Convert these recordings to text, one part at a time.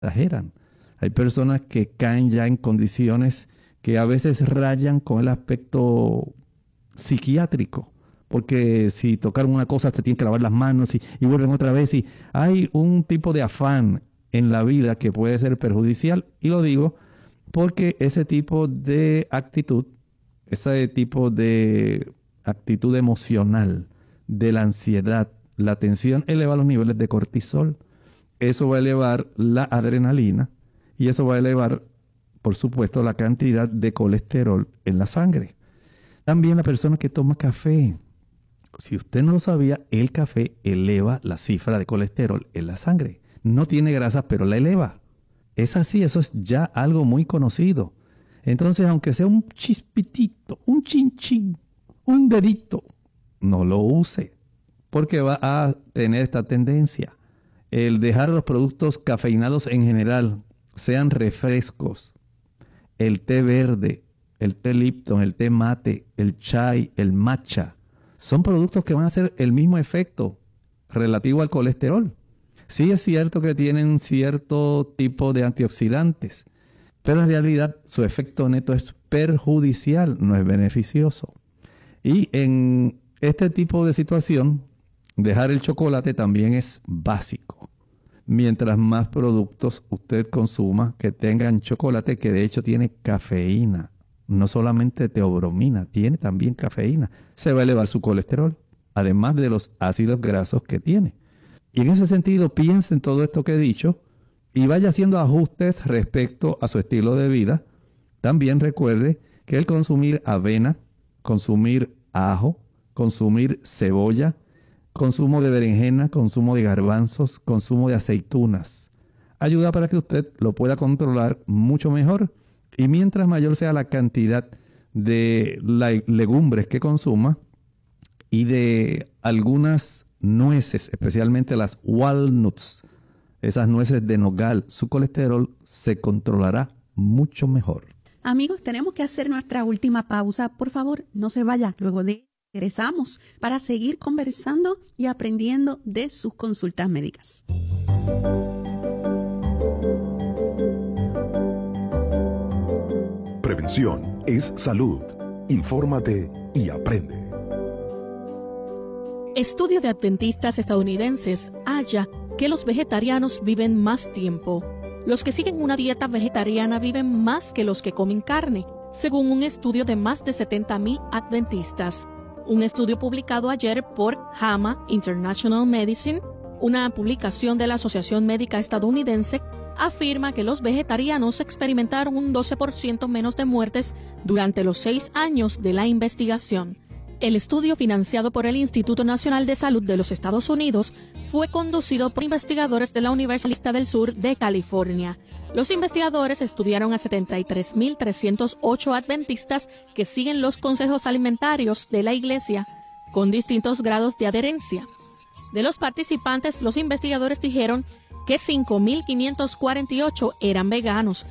exageran. Hay personas que caen ya en condiciones que a veces rayan con el aspecto psiquiátrico, porque si tocaron una cosa se tienen que lavar las manos y vuelven otra vez, y hay un tipo de afán en la vida que puede ser perjudicial, y lo digo porque ese tipo de actitud, ese tipo de actitud emocional de la ansiedad, la tensión, eleva los niveles de cortisol. Eso va a elevar la adrenalina y eso va a elevar, por supuesto, la cantidad de colesterol en la sangre. También la persona que toma café. Si usted no lo sabía, el café eleva la cifra de colesterol en la sangre. No tiene grasa, pero la eleva. Es así, eso es ya algo muy conocido. Entonces, aunque sea un chispitito, un chinchín, un dedito, no lo use, porque va a tener esta tendencia. El dejar los productos cafeinados en general, sean refrescos, el té verde, el té Lipton, el té mate, el chai, el matcha, son productos que van a hacer el mismo efecto relativo al colesterol. Sí es cierto que tienen cierto tipo de antioxidantes, pero en realidad su efecto neto es perjudicial, no es beneficioso. Y en este tipo de situación, dejar el chocolate también es básico. Mientras más productos usted consuma que tengan chocolate, que de hecho tiene cafeína, no solamente teobromina, tiene también cafeína, se va a elevar su colesterol, además de los ácidos grasos que tiene. Y en ese sentido, piense en todo esto que he dicho y vaya haciendo ajustes respecto a su estilo de vida. También recuerde que el consumir avena, consumir ajo, consumir cebolla, consumo de berenjena, consumo de garbanzos, consumo de aceitunas, ayuda para que usted lo pueda controlar mucho mejor. Y mientras mayor sea la cantidad de legumbres que consuma y de algunas nueces, especialmente las walnuts, esas nueces de nogal, su colesterol se controlará mucho mejor. Amigos, tenemos que hacer nuestra última pausa. Por favor, no se vaya. Luego regresamos para seguir conversando y aprendiendo de sus consultas médicas. Prevención es salud. Infórmate y aprende. Estudio de adventistas estadounidenses halla que los vegetarianos viven más tiempo. Los que siguen una dieta vegetariana viven más que los que comen carne, según un estudio de más de 70,000 adventistas. Un estudio publicado ayer por JAMA International Medicine, una publicación de la Asociación Médica Estadounidense, afirma que los vegetarianos experimentaron un 12% menos de muertes durante los 6 años de la investigación. El estudio, financiado por el Instituto Nacional de Salud de los Estados Unidos, fue conducido por investigadores de la Universidad del Sur de California. Los investigadores estudiaron a 73,308 adventistas que siguen los consejos alimentarios de la Iglesia con distintos grados de adherencia. De los participantes, los investigadores dijeron que 5,548 eran veganos,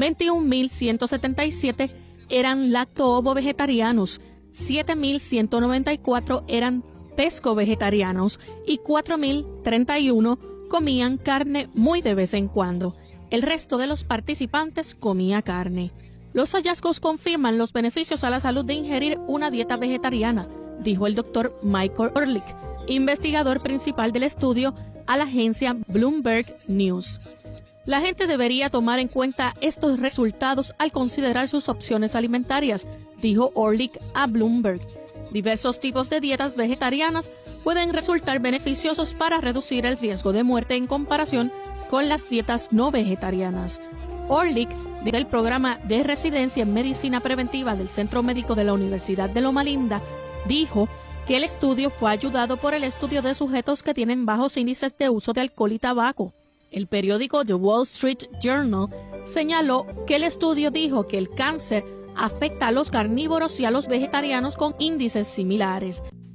21,177 eran lacto-ovo-vegetarianos, 7,194 eran pesco-vegetarianos y 4,031 comían carne muy de vez en cuando. El resto de los participantes comía carne. Los hallazgos confirman los beneficios a la salud de ingerir una dieta vegetariana, dijo el Dr. Michael Ehrlich, investigador principal del estudio, a la agencia Bloomberg News. La gente debería tomar en cuenta estos resultados al considerar sus opciones alimentarias, dijo Ehrlich a Bloomberg. Diversos tipos de dietas vegetarianas pueden resultar beneficiosos para reducir el riesgo de muerte en comparación con las dietas no vegetarianas. Ehrlich, del programa de residencia en medicina preventiva del Centro Médico de la Universidad de Loma Linda, dijo que el estudio fue ayudado por el estudio de sujetos que tienen bajos índices de uso de alcohol y tabaco. El periódico The Wall Street Journal señaló que el estudio dijo que el cáncer afecta a los carnívoros y a los vegetarianos con índices similares.